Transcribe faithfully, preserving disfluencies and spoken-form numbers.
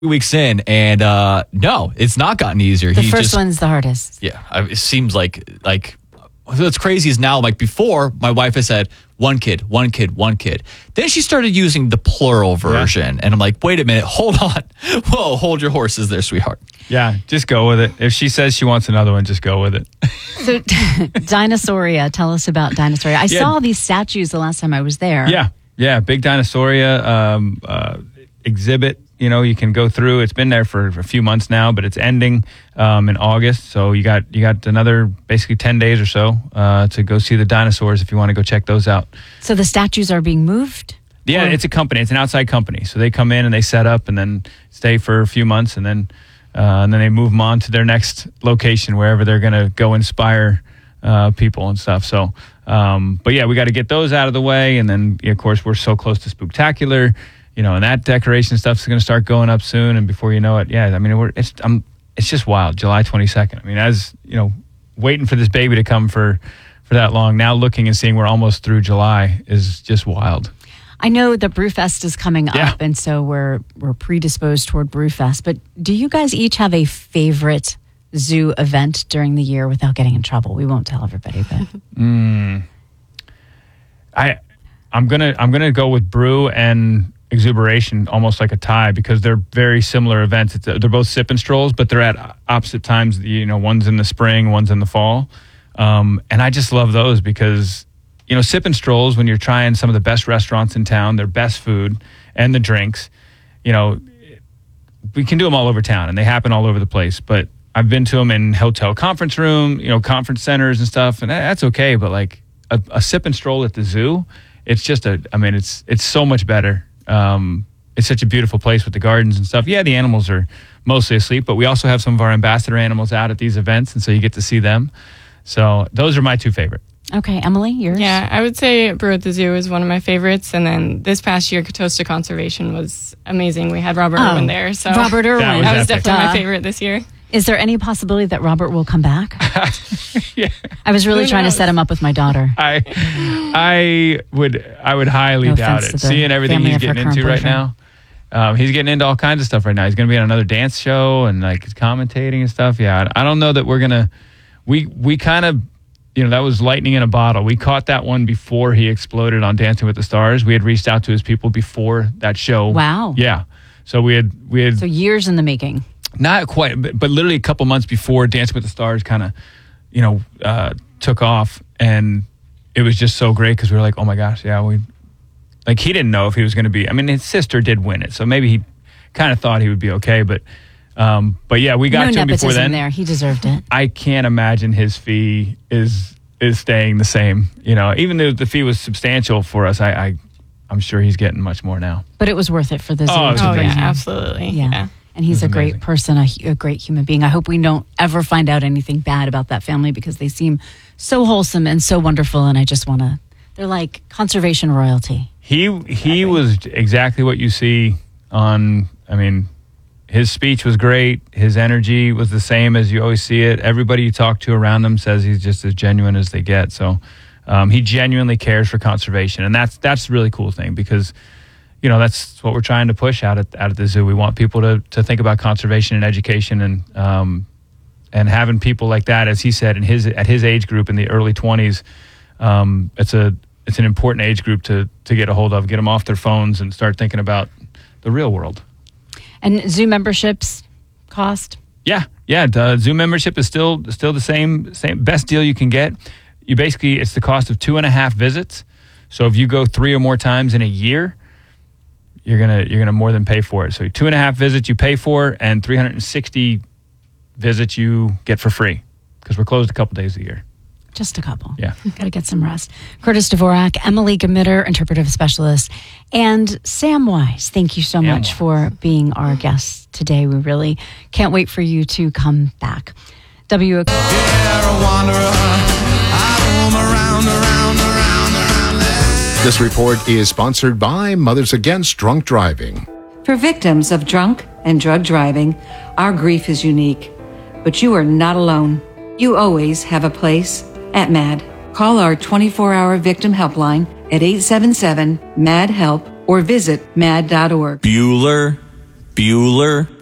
weeks in, and uh, no, it's not gotten easier. The he first just, one's the hardest. Yeah, I- it seems like like what's crazy is now, like before, my wife has said one kid, one kid, one kid. Then she started using the plural version, yeah. and I'm like, wait a minute, hold on, whoa, hold your horses there, sweetheart. Yeah, just go with it. If she says she wants another one, just go with it. So, Dinosauria, tell us about Dinosauria. I Yeah. saw these statues the last time I was there. Yeah, yeah, big Dinosauria um, uh, exhibit. You know, you can go through. It's been there for a few months now, but it's ending um, in August. So you got you got another basically ten days or so uh, to go see the dinosaurs if you want to go check those out. So the statues are being moved? Yeah, Or- it's a company. It's an outside company. So they come in and they set up and then stay for a few months, and then uh, and then they move them on to their next location, wherever they're going to go inspire uh, people and stuff. So, um, but yeah, we got to get those out of the way, and then yeah, of course we're so close to Spooktacular. You know, and that decoration stuff is going to start going up soon, and before you know it, yeah, I mean, we're, it's I'm, it's just wild. July twenty-second. I mean, as you know, waiting for this baby to come for, for that long. Now looking and seeing we're almost through July is just wild. I know that Brewfest is coming Yeah. up, and so we're we're predisposed toward Brewfest. But do you guys each have a favorite zoo event during the year without getting in trouble? We won't tell everybody, but Mm. I I'm gonna I'm gonna go with Brew and Exuberation, almost like a tie, because they're very similar events. It's, they're both sip and strolls, but they're at opposite times. You know, one's in the spring, one's in the fall, um, and I just love those because you know, sip and strolls, when you're trying some of the best restaurants in town, their best food and the drinks, you know, we can do them all over town, and they happen all over the place. But I've been to them in hotel conference room, you know, conference centers and stuff, and that, that's okay. But like a, a sip and stroll at the zoo, it's just a, I mean, it's it's so much better. Um, it's such a beautiful place with the gardens and stuff. Yeah, the animals are mostly asleep, but we also have some of our ambassador animals out at these events, and so you get to see them. So those are my two favorite. okay, Emily, yours? Yeah, I would say Brew at the Zoo is one of my favorites. And then this past year, Costa Conservation was amazing. We had Robert Oh, Irwin there. So Robert Irwin. That was that was epic. definitely Duh. my favorite this year. Is there any possibility that Robert will come back? Yeah. I was really Who trying to knows? set him up with my daughter. I I would I would highly No doubt offense it. to the Seeing everything family he's of her getting current into right boyfriend. now, um, he's getting into all kinds of stuff right now. He's going to be on another dance show and like commentating and stuff. Yeah, I I don't know that we're gonna. We we kind of, you know, that was lightning in a bottle. We caught that one before he exploded on Dancing with the Stars. We had reached out to his people before that show. Wow. Yeah. So we had we had So years in the making. not quite, but, but literally a couple months before Dancing with the Stars kind of, you know, uh, took off, and it was just so great because we were like, oh my gosh, yeah, we, like he didn't know if he was going to be. I mean, his sister did win it, so maybe he kind of thought he would be okay, but, um, but yeah, we got no to him before nepotism then. there. He deserved it. I can't imagine his fee is is staying the same. You know, even though the fee was substantial for us, I, I I'm sure he's getting much more now. But it was worth it for the zoo. Oh, it was to Oh, bring yeah, him. absolutely. Yeah. Yeah. And he's It a was great amazing. person, a, hu- a great human being. I hope we don't ever find out anything bad about that family because they seem so wholesome and so wonderful. And I just want to, they're like conservation royalty. He he was exactly what you see on. I mean, his speech was great. His energy was the same as you always see it. Everybody you talk to around him says he's just as genuine as they get. So um, he genuinely cares for conservation, and that's that's a really cool thing because, you know, that's what we're trying to push out at out at the zoo. We want people to to think about conservation and education, and um, and having people like that, as he said, in his at his age group in the early twenties, um, it's a it's an important age group to to get a hold of, get them off their phones, and start thinking about the real world. And zoo memberships cost? Yeah, yeah. The Zoom membership is still still the same same best deal you can get. You basically, it's the cost of two and a half visits. So if you go three or more times in a year, you're gonna you're gonna more than pay for it. So two and a half visits you pay for, and three hundred sixty visits you get for free because we're closed a couple days a year. Just a couple. Yeah. Got to get some rest. Curtis Dvorak, Emily Gmitter, interpretive specialist, and Sam Wise. Thank you so Sam much Wise. for being our guest today. We really can't wait for you to come back. W. This report is sponsored by Mothers Against Drunk Driving. For victims of drunk and drug driving, our grief is unique. But you are not alone. You always have a place at MAD. Call our twenty-four hour victim helpline at eight seven seven, M A D, HELP or visit mad dot org. Bueller. Bueller.